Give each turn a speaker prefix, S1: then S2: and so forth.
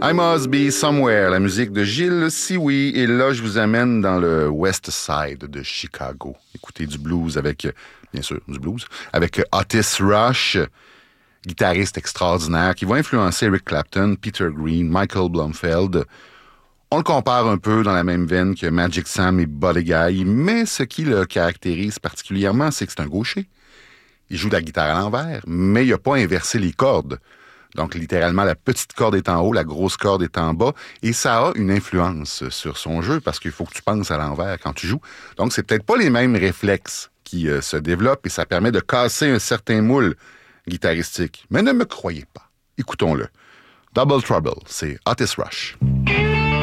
S1: I Must Be Somewhere, la musique de Gilles Sioui. Et là, je vous amène dans le West Side de Chicago. Écoutez du blues avec, bien sûr, du blues, avec Otis Rush, guitariste extraordinaire, qui va influencer Eric Clapton, Peter Green, Michael Blomfield. On le compare un peu dans la même veine que Magic Sam et Buddy Guy, mais ce qui le caractérise particulièrement, c'est que c'est un gaucher. Il joue de la guitare à l'envers, mais il n'a pas inversé les cordes. Donc, littéralement, la petite corde est en haut, la grosse corde est en bas, et ça a une influence sur son jeu, parce qu'il faut que tu penses à l'envers quand tu joues. Donc, c'est peut-être pas les mêmes réflexes qui se développent, et ça permet de casser un certain moule guitaristique. Mais ne me croyez pas. Écoutons-le. Double Trouble, c'est Otis Rush.